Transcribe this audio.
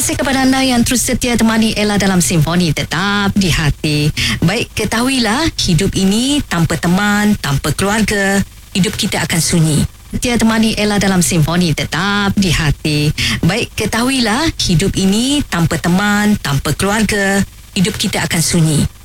kasih kepada anda yang terus setia temani Ella dalam Simfoni Tetap di Hati. Baik, ketahuilah hidup ini tanpa teman, tanpa keluarga, hidup kita akan sunyi. Setia temani Ella dalam Simfoni Tetap di Hati. Baik, ketahuilah hidup ini tanpa teman, tanpa keluarga, hidup kita akan sunyi.